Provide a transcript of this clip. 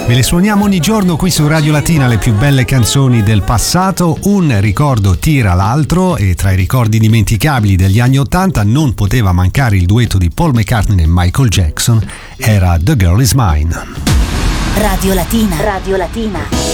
Ve le suoniamo ogni giorno qui su Radio Latina, le più belle canzoni del passato. Un ricordo tira l'altro e tra i ricordi dimenticabili degli anni '80 non poteva mancare il duetto di Paul McCartney e Michael Jackson, era The Girl Is Mine. Radio Latina. Radio Latina.